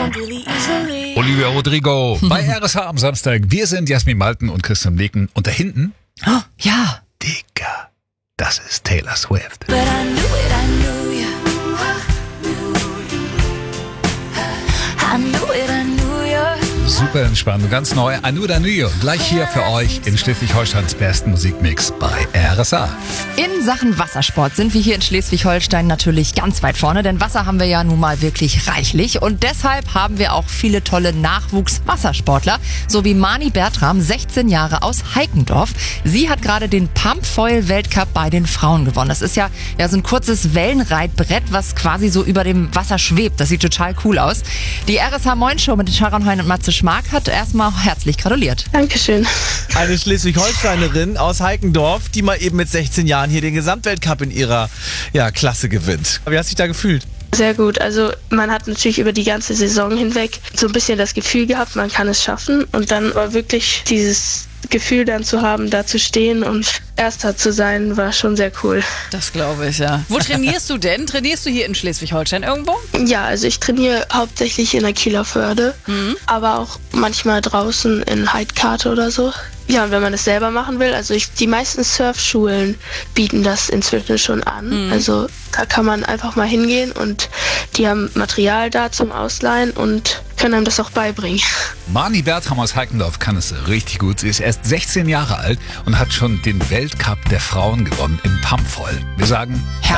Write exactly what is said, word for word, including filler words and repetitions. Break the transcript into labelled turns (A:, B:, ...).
A: Olivia Rodrigo bei R S H am Samstag. Wir sind Jasmin Malten und Christian Leken. Und da hinten,
B: Oh, ja.
A: Digga, das ist Taylor Swift.
C: But I knew it, I knew you. I knew it, I knew you.
A: Super entspannt und ganz neu. Anu Danio, gleich hier für euch in Schleswig-Holsteins besten Musikmix bei R S H.
B: In Sachen Wassersport sind wir hier in Schleswig-Holstein natürlich ganz weit vorne, denn Wasser haben wir ja nun mal wirklich reichlich und deshalb haben wir auch viele tolle Nachwuchswassersportler, so wie Mani Bertram, sechzehn Jahre aus Heikendorf. Sie hat gerade den Pumpfoil-Weltcup bei den Frauen gewonnen. Das ist ja, ja so ein kurzes Wellenreitbrett, was quasi so über dem Wasser schwebt. Das sieht total cool aus. Die R S H Moin Show mit Sharon Hein und Matze Schmark hat erstmal herzlich gratuliert.
D: Dankeschön.
E: Eine Schleswig-Holsteinerin aus Heikendorf, die mal eben mit sechzehn Jahren hier den Gesamtweltcup in ihrer ja, Klasse gewinnt. Wie hast du dich da gefühlt?
D: Sehr gut. Also man hat natürlich über die ganze Saison hinweg so ein bisschen das Gefühl gehabt, man kann es schaffen. Und dann war wirklich dieses Gefühl dann zu haben, da zu stehen und Erster zu sein, war schon sehr cool.
F: Das glaube ich, ja. Wo trainierst du denn? Trainierst du hier in Schleswig-Holstein irgendwo?
D: Ja, also ich trainiere hauptsächlich in der Kieler Förde,
F: Mhm.
D: aber auch manchmal draußen in Heidkarte oder so. Ja, und wenn man es selber machen will, also ich, die meisten Surfschulen bieten das inzwischen schon an.
F: Mhm.
D: Also da kann man einfach mal hingehen und die haben Material da zum Ausleihen und können einem das auch beibringen.
A: Mani Bertram aus Heikendorf kann es richtig gut. Sie ist erst sechzehn Jahre alt und hat schon den Weltcup der Frauen gewonnen im Pumpfoil. Wir sagen